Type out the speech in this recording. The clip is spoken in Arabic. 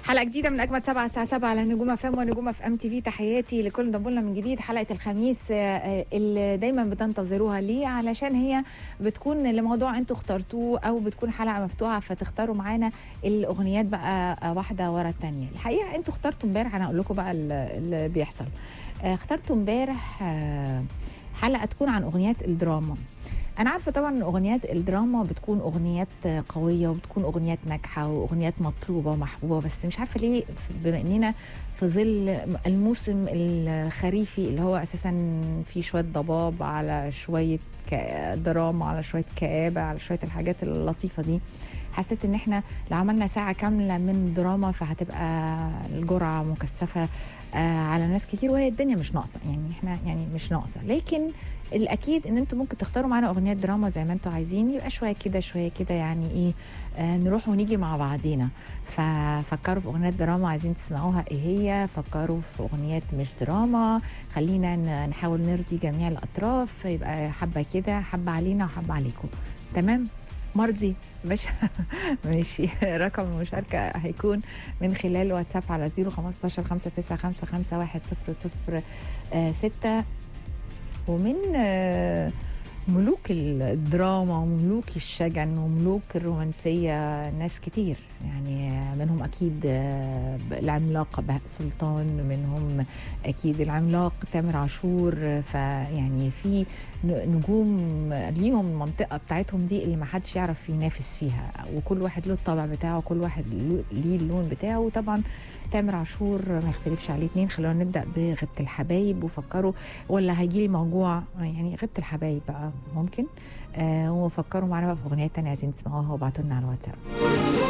حلقة جديدة من أجمد 7 الساعة 7 على نجوم اف ام ونجوم اف ام تي في. تحياتي لكل انضموا لنا من جديد. حلقة الخميس اللي دايما بتنتظروها ليه؟ علشان هي بتكون لموضوع انتوا اخترتوه او بتكون حلقة مفتوحة فتختاروا معانا الأغنيات بقى واحدة ورا التانية. الحقيقة انتوا اخترتوا امبارح، انا هقول لكم بقى اللي بيحصل. اخترتوا امبارح حلقة تكون عن أغنيات الدراما. أنا عارفة طبعا أن أغنيات الدراما بتكون أغنيات قوية وبتكون أغنيات ناجحة وأغنيات مطلوبة ومحبوبة، بس مش عارفة ليه بما أننا في ظل الموسم الخريفي اللي هو أساسا فيه شوية ضباب على شوية دراما على شوية كآبة على شوية الحاجات اللطيفة دي، حسيت ان احنا لو عملنا ساعة كاملة من دراما فهتبقى الجرعة مكثفة على ناس كتير، وهي الدنيا مش ناقصة، يعني احنا يعني مش ناقصة. لكن الاكيد ان انتم ممكن تختاروا معانا اغنيات دراما زي ما انتم عايزين، يبقى شوية كده شوية كده، يعني ايه نروح ونيجي مع بعضينا. ففكروا في اغنيات دراما عايزين تسمعوها ايه هي، فكروا في اغنيات مش دراما، خلينا نحاول نرضي جميع الاطراف، يبقى حبة كده حبة علينا وحبة عليكم. تمام؟ مرضي مش ماشي. رقم المشاركة هيكون من خلال واتساب على 015 5955 1006. ومن ملوك الدراما وملوك الشجن وملوك الرومانسية ناس كتير، يعني منهم أكيد العملاق بهاء سلطان، منهم أكيد العملاق تامر عاشور، فيعني في نجوم ليهم المنطقة بتاعتهم دي اللي ما حدش يعرف ينافس فيها، وكل واحد له الطبع بتاعه وكل واحد ليه اللون بتاعه. وطبعا تامر عاشور ما يختلفش عليه اتنين. خلونا نبدأ بغيبة الحبايب، وفكروا ولا هيجيلي موجوع، يعني غيبة الحبايب بقى ممكن وفكروا معنا بقى في أغنيات تانية عايزين تسمعوها وابعتوا لنا على الواتساب.